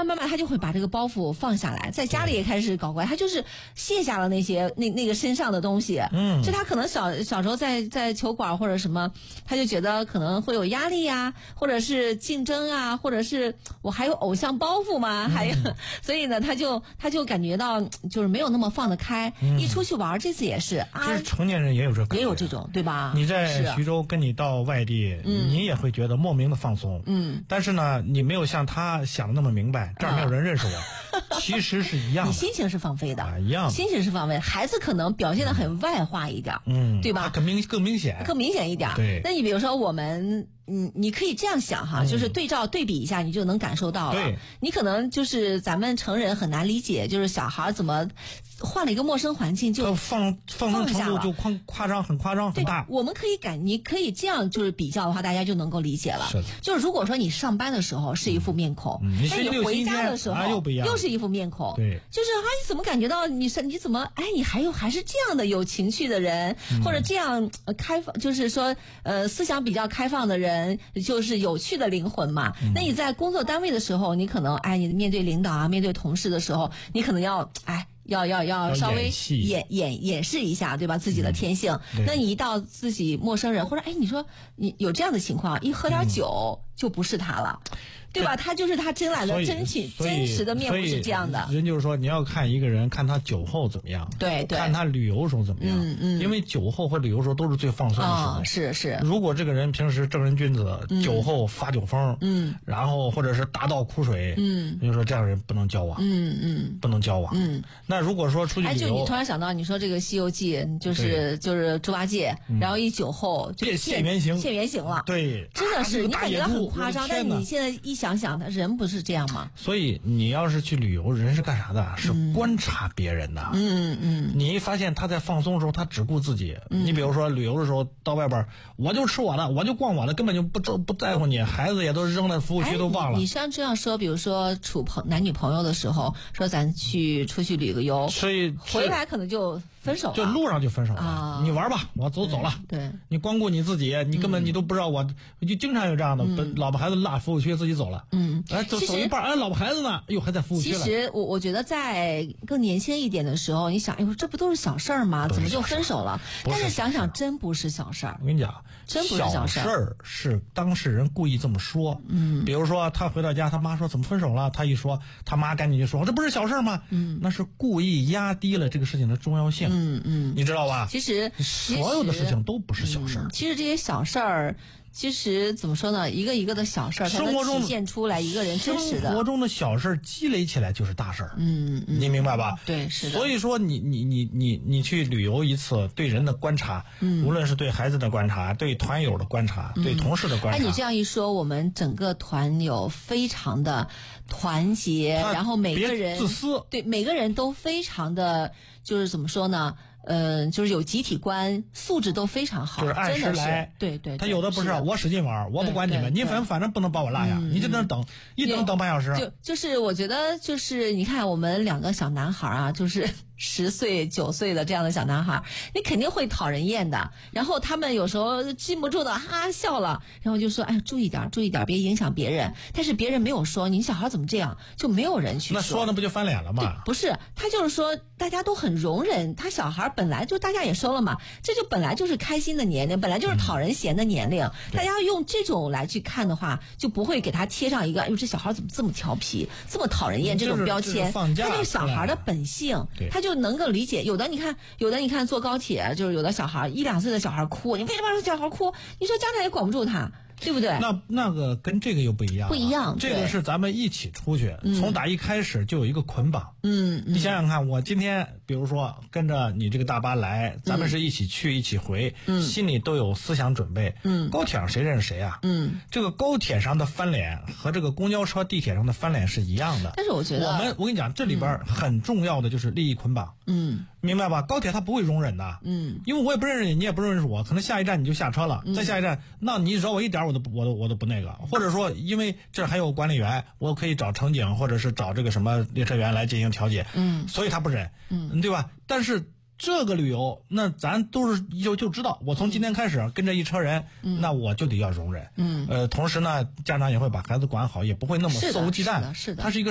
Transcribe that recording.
慢他就会把这个包袱放下来，在家里也开始搞怪，他就是卸下了那些那个身上的东西。就他可能小时候在球馆或者什么，他就觉得可能会有压力啊，或者是竞争啊，或者是我还有偶像包袱吗？还有，所以呢，他就感觉到就是没有那么放得开。一出去玩，这次也是啊， 其实成年人也有也有这种，对吧？ 你在徐州跟你到外地，你也会觉得莫名的放松。但是呢，你没有像他想的那么明白，这儿没有人认识我，其实是一样的。 你心情是放飞的， 一样的， 心情是放飞的。孩子可能表现得很外化一点，对吧？ 更明显一点。 对，那你比如说我们。你可以这样想哈，就是对比一下，你就能感受到了。 对， 你可能就是咱们成人很难理解，就是小孩怎么换了一个陌生环境就放松程度就很夸张很大。 我们你可以这样就是比较的话，大家就能够理解了。就是如果说你上班的时候是一副面孔，但你回家的时候又是一副面孔， 对， 就是你怎么感觉到你怎么你还是这样的有情绪的人，或者这样开放，就是说思想比较开放的人。就是有趣的灵魂嘛。那你在工作单位的时候，你可能你面对领导啊，面对同事的时候，你可能要稍微掩饰一下，对吧？自己的天性。那你一到自己陌生人，或者你说你有这样的情况，一喝点酒就不是他了。对吧？他就是他真来的真实的面目是这样的。 人就是说，你要看一个人，看他酒后怎么样， 对， 看他旅游时候怎么样，因为酒后和旅游时候都是最放松的时候。 是。 如果这个人平时正人君子，酒后发酒疯，然后或者是大倒苦水，就说这样人不能交往，不能交往。那如果说出去旅游， 就你突然想到，你说这个《西游记》就是猪八戒，然后一酒后就现原形了， 对， 真的是你感觉很夸张，但你现在一想想，他人不是这样吗？ 所以你要是去旅游，人是干啥的？是观察别人的。你一发现他在放松的时候，他只顾自己。你比如说旅游的时候，到外边我就吃我的，我就逛我的，根本就不在乎你。孩子也都扔在服务区都忘了。 你像这样说，比如说男女朋友的时候，说咱出去旅个游， 所以回来可能就分手了， 就路上就分手了。你玩吧，我走了。 对， 你光顾你自己，你根本你都不知道我就经常有这样的，老婆孩子落服务区自己走了。走一半，老婆孩子呢，还在服务区了。 其实我觉得在更年轻一点的时候，你想，这不都是小事儿吗？怎么就分手了？但是想想，真不是小事儿。 我跟你讲， 真不是小事儿，是当事人故意这么说。比如说他回到家，他妈说怎么分手了？他一说，他妈赶紧就说这不是小事吗？那是故意压低了这个事情的重要性。你知道吧？ 其实所有的事情都不是小事儿。 其实这些小事儿。其实怎么说呢？一个一个的小事儿，它能体现出来一个人真实的。 生活中的小事积累起来就是大事儿。你明白吧？ 对，是的。 所以说，你去旅游一次，对人的观察，无论是对孩子的观察，对团友的观察，对同事的观察。 你这样一说，我们整个团友非常的团结，然后每个人自私， 对每个人都非常的，就是怎么说呢？就是有集体观，素质都非常好， 就是按时来。 对， 他有的不是我使劲玩，我不管你们，你反正不能把我落下，你就在那等，一等半小时。 就是我觉得就是你看我们两个小男孩啊，就是10岁9岁的这样的小男孩，你肯定会讨人厌的。然后他们有时候禁不住的笑了，然后就说注意点，别影响别人。但是别人没有说你小孩怎么这样，就没有人去说。 那说那不就翻脸了吗？ 不是，他就是说大家都很容忍，他小孩本来就大家也说了嘛，这就本来就是开心的年龄，本来就是讨人嫌的年龄。大家用这种来去看的话，就不会给他贴上一个这小孩怎么这么调皮，这么讨人厌这种标签。他就是小孩的本性，他就能够理解。有的你看坐高铁，就是有的小孩1、2岁的小孩哭，你为什么让小孩哭？你说家长也管不住他，对不对？ 那个跟这个又不一样。 不一样， 这个是咱们一起出去，从打一开始就有一个捆绑。你想想看，我今天比如说跟着你这个大巴来，咱们是一起去一起回，心里都有思想准备。高铁上谁认识谁啊？这个高铁上的翻脸和这个公交车地铁上的翻脸是一样的。 但是我觉得我跟你讲，这里边很重要的就是利益捆绑。明白吧？高铁它不会容忍的。因为我也不认识你，你也不认识我，可能下一站你就下车了，再下一站，那你惹我一点我都不那个。或者说，因为这还有管理员，我可以找乘警或者是找这个什么列车员来进行调解。所以他不忍。对吧？但是这个旅游，那咱都是就知道，我从今天开始跟着一车人，那我就得要容忍。同时呢，家长也会把孩子管好，也不会那么肆无忌惮。 是的， 它是一个